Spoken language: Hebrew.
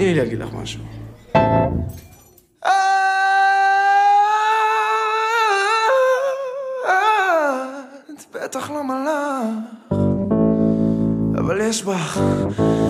תני לי אגיד לך משהו. את בטח לא מלאך, אבל יש בך